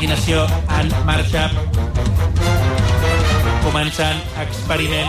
imaginació en marxa. Començant experiment.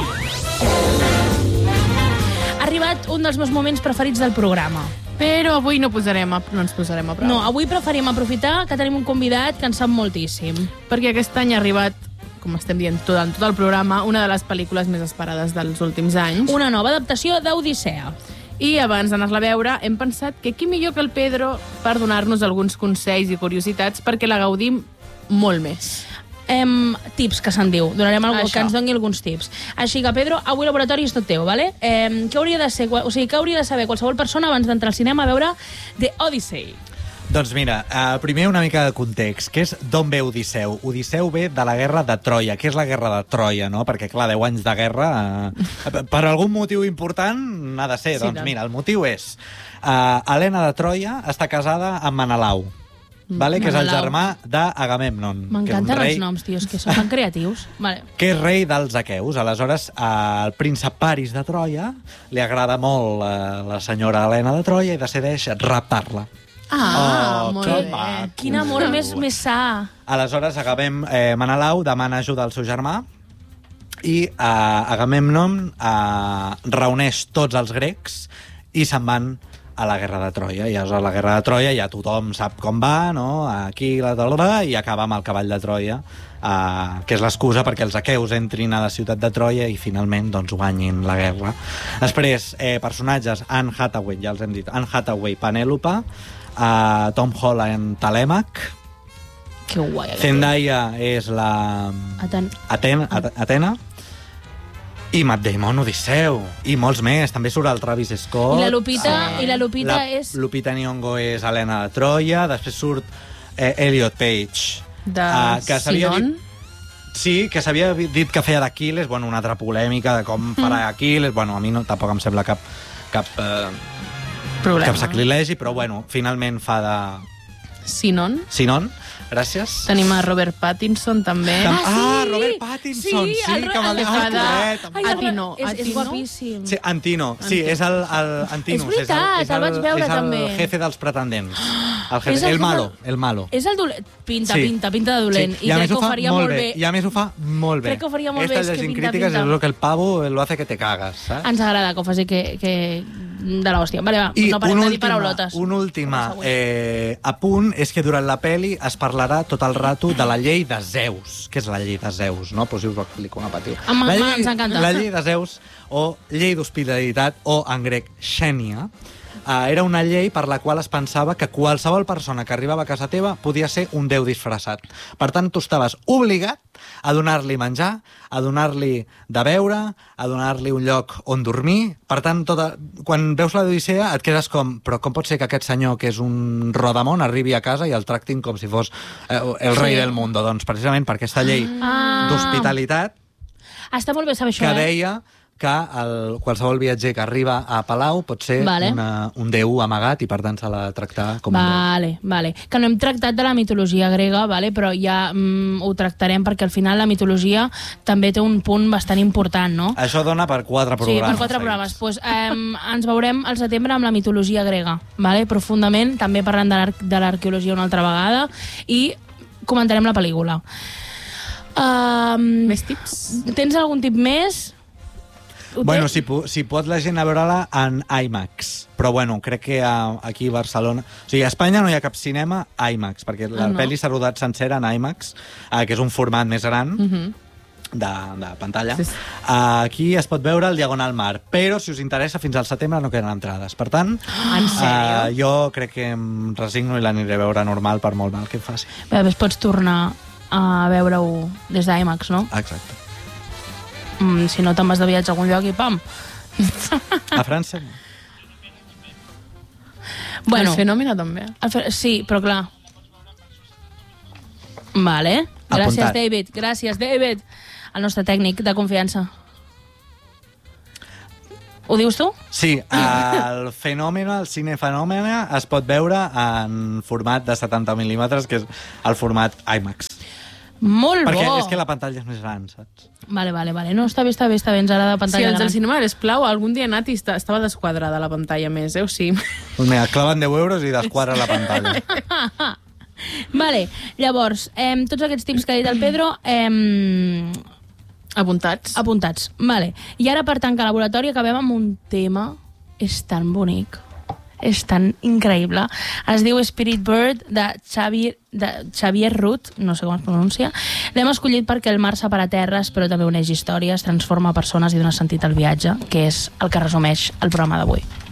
Ha arribat un dels meus moments preferits del programa. Però avui no ens posarem a prova. No, avui preferim aprofitar que tenim un convidat que en sap moltíssim. Perquè aquest any ha arribat, com estem dient en tot el programa, una de les pel·lícules més esperades dels últims anys. Una nova adaptació d'Odissea. I abans d'anar-la a veure, hem pensat que qui millor que el Pedro per donar-nos alguns consells i curiositats perquè la gaudim molt més. Tips, que se'n diu. Donarem algú Això. que ens doni alguns tips. Així que, Pedro, avui laboratori és tot teu, vale? Què hauria de ser, què hauria de saber qualsevol persona abans d'entrar al cinema a veure The Odyssey? Doncs mira, primer una mica de context. Què és d'on ve Odisseu? Odisseu ve de la guerra de Troia. Què és la guerra de Troia, no? Perquè, clar, 10 anys de guerra... per algun motiu important ha de ser. Sí, doncs mira, el motiu és... Helena de Troia està casada amb Menelau, vale? Que és el germà d'Agamèmnon. M'encanten els noms, tios, que són tan creatius. Vale. Que és rei dels aqueus. Aleshores, al príncep Paris de Troia li agrada molt la senyora Helena de Troia i decideix raptar-la. Molt que bé. maco. Quin amor més sa. Aleshores, Menelau demana ajuda al seu germà i Agamèmnon reuneix tots els grecs i se'n van a la guerra de Troia. I a la guerra de Troia ja tothom sap com va, no? Aquí i acaba amb el cavall de Troia, que és l'excusa perquè els aqueus entrin a la ciutat de Troia i finalment doncs, guanyin la guerra. Després, personatges, Anne Hathaway, ja els hem dit, Anne Hathaway, Penèlope, Tom Holland, Telèmac, Que guai. Zendaya és la Atena, i Matt Damon, Odisseu, i molts més. També surt el Travis Scott. I la Lupita és... Lupita Nyong'o és Helena de Troia. Després surt Elliot Page. De Sinon? Sí, que s'havia dit que feia d'Aquiles. Bueno, una altra polèmica de com farà Aquiles. Bueno, a mi no, tampoc em sembla cap sacrilegi, però bueno, finalment fa de... Sinon? Gràcies. Tenim a Robert Pattinson, també. Robert Pattinson, sí, que me'l correcte. Atino. És guapíssim. Sí, Antino. Sí, és el Antinus. És veritat, el vaig veure, també. És el jefe dels pretendents. El malo. És el dolent. Pinta de dolent. Sí, I crec que ho faria molt bé. I a més ho fa molt bé. Crec que ho faria molt bé. Estas llegint crítiques és lo que el pavo lo hace que te cagas, saps? Ens agrada que ho faci que de l'hòstia. Vale, va, no parem de dir paraulotes. Un últim apunt és que durant la peli es parlarà tot el rato de la llei de Zeus. Què és la llei de Zeus, no? Però si us ho explico, no patiu. Ens encanta. La llei de Zeus, o llei d'hospitalitat, o en grec xènia, era una llei per la qual es pensava que qualsevol persona que arribava a casa teva podia ser un déu disfressat. Per tant, tu estaves obligat a donar-li menjar, a donar-li de beure, a donar-li un lloc on dormir. Per tant, quan veus l'Odissea et quedes com, però com pot ser que aquest senyor, que és un rodamón, arribi a casa i el tractin com si fos el rei del mundo? Doncs precisament per aquesta llei d'hospitalitat està molt bé saber això, que deia que qualsevol viatger que arriba a Palau pot ser un déu amagat i per tant s'ha de tractar com un déu. Vale. Que no hem tractat de la mitologia grega, però ja ho tractarem perquè al final la mitologia també té un punt bastant important, no? Això dona per 4 programes. Sí, per 4 programes. Pues, ens veurem al setembre amb la mitologia grega, profundament, també parlant de l'arqueologia una altra vegada i comentarem la pel·lícula. Més tips? Tens algun tip més? Bueno, si pot la gent a veure-la en IMAX. Però bueno, crec que aquí a Barcelona... O sigui, a Espanya no hi ha cap cinema IMAX, perquè la pel·li s'ha rodat sencera en IMAX, que és un format més gran de pantalla. Aquí es pot veure el Diagonal Mar, però si us interessa, fins al setembre no queden entrades. Per tant, en sèrio? Jo crec que em resigno i l'aniré a veure normal per molt mal que em faci. Després pots tornar a veure-ho des d'IMAX, no? Exacte. Si no te'n vas de viatge a algun lloc i pam. A França no. El Fenòmeno també. Sí, però clar. Vale. Gràcies, David. Gràcies, David. El nostre tècnic de confiança. Ho dius tu? Sí, el Fenòmeno, el cine Fenòmeno, es pot veure en format de 70 mil·límetres, que és el format IMAX. Molt bo. Perquè és que la pantalla és més gran, saps? Vale. No, està bé, ens agrada la pantalla gran. Si els del cinema les plau, algun dia he anat i estava desquadrada la pantalla més, o sí. Doncs mira, claven 10 euros i desquadra la pantalla. Vale, llavors, tots aquests tips que ha dit el Pedro... Apuntats. Vale. I ara, per tancar el laboratori, acabem amb un tema... És tan bonic. És tan increïble. Es diu Spirit Bird, de Xavier Ruth, no sé com es pronuncia. L'hem escollit perquè el mar separa terres, però també uneix històries, transforma persones i dona sentit al viatge, que és el que resumeix el programa d'avui.